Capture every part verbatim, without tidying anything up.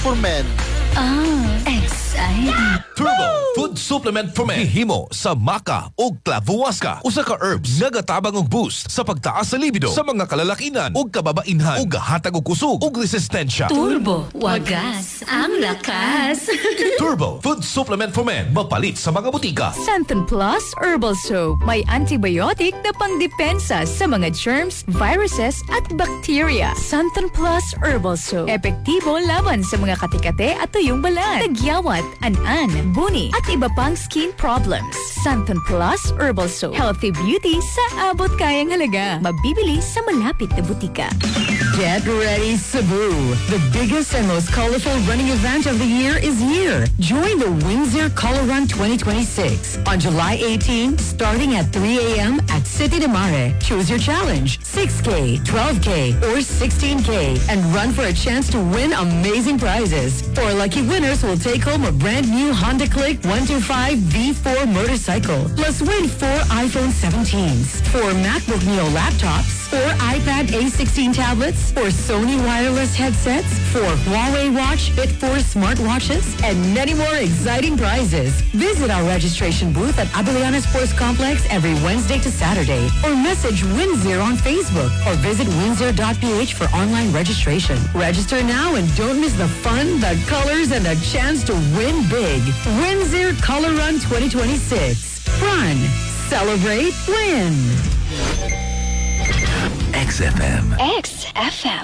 for men. Ah, exciting. Turbo Food Supplement for Men. Hihimo sa maca o clavuasca. Usa ka herbs nga gatabang og boost sa pagtaas sa libido sa mga kalalakinan o kababainhan o gahatag og kusog o resistensya. Turbo, wagas, ang lakas. Turbo Food Supplement for Men. Mapalit sa mga butika. Santon Plus Herbal Soap. May antibiotic na pangdepensa sa mga germs, viruses at bacteria. Santon Plus Herbal Soap. Epektibo laban sa mga katikate at tuyong balat, tagyawat, an-an, buni at iba pang skin problems. Santon Plus Herbal Soap. Healthy beauty sa abot kayang halaga. Mabibili sa malapit na butika. Get ready, Cebu. The biggest and most colorful running event of the year is here. Join the Windsor Color Run twenty twenty-six on July eighteenth, starting at three a.m. at City de Mare. Choose your challenge, six K, twelve K, or sixteen K, and run for a chance to win amazing prizes. Four lucky winners will take home a brand new Honda Click one twenty-five V four motorcycle, plus win four iPhone seventeens, four MacBook Neo laptops, four iPad A sixteen tablets, four Sony wireless headsets, four Huawei Watch Fit four smartwatches, and many more exciting prizes. Visit our registration booth at Abiliana Sports Complex every Wednesday to Saturday, or message Windsor on Facebook, or visit windsor dot p h for online registration. Register now and don't miss the fun, the colors, and the chance to win big. Windsor Color Run twenty twenty-six. Run, celebrate, win. X F M. X F M.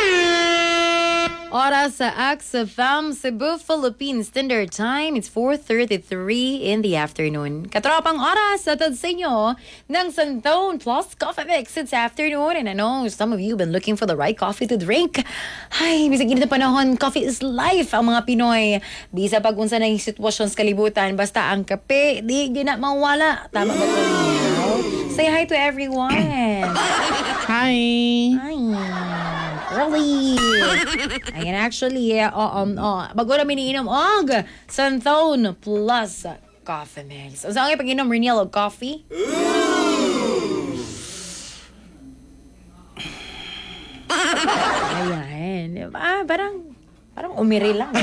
Oras sa X F M Cebu, Philippines Standard Time. It's four thirty-three in the afternoon. Katropang oras sa tad sa inyo ng Santon Plus Coffee Mix. It's afternoon and I know some of you have been looking for the right coffee to drink. Ay, bisag init na panahon, coffee is life ang mga Pinoy. Bisa pag unsa na yung sitwasyon sa kalibutan, basta ang kape, di gina mawala. Tama ba ito? Say hi to everyone. Hi. Hi. Early. Ayan, actually, uh, um, uh, bago namin iniinom, og, Santon Plus Coffee Mix. So, saan kayo pag-inom, Renil, og coffee? Ayan. Ah, parang, parang umiri lang.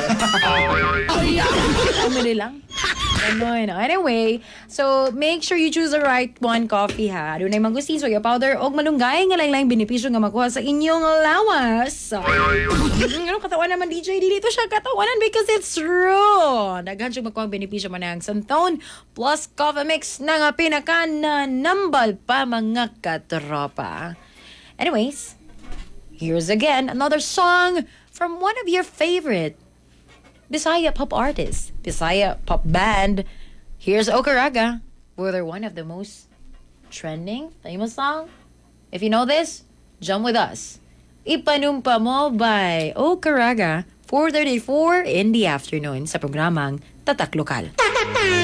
Umiri lang. Ganun. Anyway, so make sure you choose the right one coffee ha. Doon ay mangustin, soya powder, o malunggay nga lang lang benepisyo nga makuha sa inyong lawas. Ano katawan naman D J? Dito siya katawanan because it's true. Daghan siya makuha ang benepisyo man ang Santon Plus Coffee Mix na nga pinaka na nambal pa mga katropa. Anyways, here's again another song from one of your favorite Bisaya pop artist, Bisaya pop band. Here's Okaraga, where they're one of the most trending, famous song. If you know this, jump with us. Ipanumpa Mo by Okaraga, four thirty-four in the afternoon sa programang Tatak Lokal.